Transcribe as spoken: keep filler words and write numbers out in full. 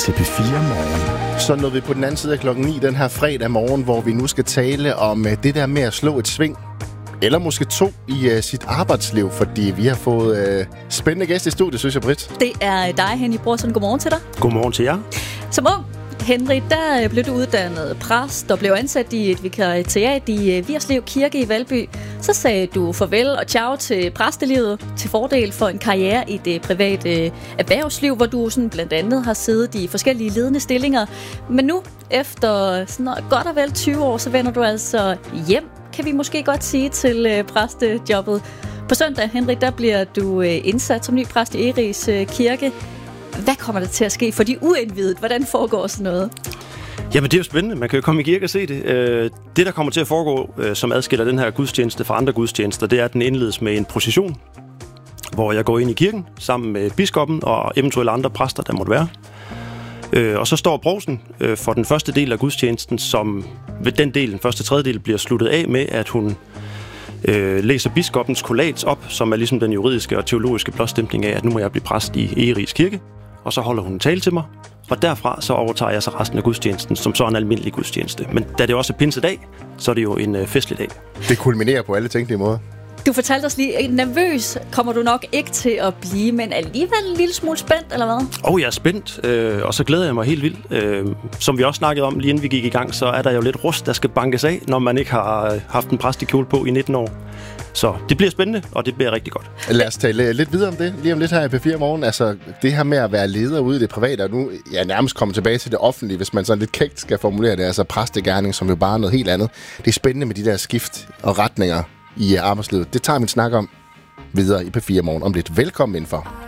til P fire Morgen. Så nåede vi på den anden side af klokken ni den her fredag morgen, hvor vi nu skal tale om uh, det der med at slå et sving. Eller måske to i uh, sit arbejdsliv, fordi vi har fået uh, spændende gæster i studiet, synes jeg, Britt. Det er dig, Henny Brorsen. Godmorgen til dig. Godmorgen til jer. Som ung, Henry, der blev du uddannet præst og blev ansat i et vikariat i Virslev Kirke i Valby. Så sagde du farvel og ciao til præstelivet til fordel for en karriere i det private erhvervsliv, hvor du sådan blandt andet har siddet i forskellige ledende stillinger. Men nu, efter sådan godt og vel tyve år, så vender du altså hjem, kan vi måske godt sige, til præstejobbet. På søndag, Henry, der bliver du indsat som ny præst i Egeris Kirke. Hvad kommer der til at ske for de uindvidede? Hvordan foregår sådan noget? Jamen, det er jo spændende. Man kan jo komme i kirke og se det. Det, der kommer til at foregå, som adskiller den her gudstjeneste fra andre gudstjenester, det er, at den indledes med en procession, hvor jeg går ind i kirken sammen med biskoppen og eventuelle andre præster, der måtte være. Og så står provsten for den første del af gudstjenesten, som ved den del, den første tredjedel, bliver sluttet af med, at hun øh, læser biskoppens kollats op, som er ligesom den juridiske og teologiske blåstempling af, at nu må jeg blive præst i Egeris Kirke. Og så holder hun en tale til mig, og derfra så overtager jeg så resten af gudstjenesten, som så en almindelig gudstjeneste. Men da det også er pinsedag, så er det jo en øh, festlig dag. Det kulminerer på alle tænkelige måder. Du fortalte os lige, nervøs kommer du nok ikke til at blive, men alligevel en lille smule spændt, eller hvad? Åh, oh, jeg er spændt, øh, og så glæder jeg mig helt vildt. Øh, som vi også snakkede om, lige inden vi gik i gang, så er der jo lidt rust, der skal bankes af, når man ikke har haft en præstekjole på i nitten år. Så det bliver spændende, og det bliver rigtig godt. Lad os tale lidt videre om det, lige om lidt her i P fire Morgen. Altså, det her med at være leder ude i det private, og nu ja, nærmest komme tilbage til det offentlige, hvis man sådan lidt kægt skal formulere det, altså præstegærning, som jo bare er noget helt andet. Det er spændende med de der skift og retninger i arbejdslivet. Det tager vi en snak om videre i P fire Morgen om lidt. Velkommen indenfor.